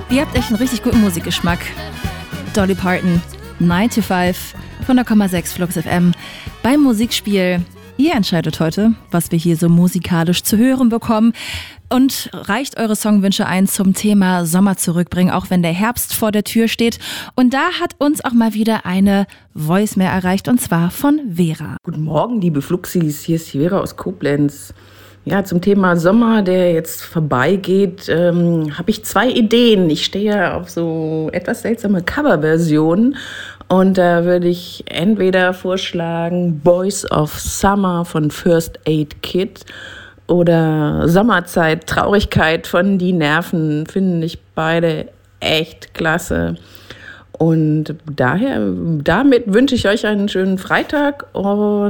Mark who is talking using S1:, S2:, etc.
S1: Ihr habt echt einen richtig guten Musikgeschmack. Dolly Parton, 9 to 5, 100,6 Flux FM. Beim Musikspiel, ihr entscheidet heute, was wir hier so musikalisch zu hören bekommen. Und reicht eure Songwünsche ein zum Thema Sommer zurückbringen, auch wenn der Herbst vor der Tür steht. Und da hat uns auch mal wieder eine Voicemail erreicht, und zwar von Vera.
S2: Guten Morgen, liebe Fluxis, hier ist Vera aus Koblenz. Ja, zum Thema Sommer, der jetzt vorbeigeht, habe ich 2 Ideen. Ich stehe auf so etwas seltsame Coverversionen und da würde ich entweder vorschlagen Boys of Summer von First Aid Kit oder Sommerzeit, Traurigkeit von Die Nerven, finde ich beide echt klasse. Und damit wünsche ich euch einen schönen Freitag und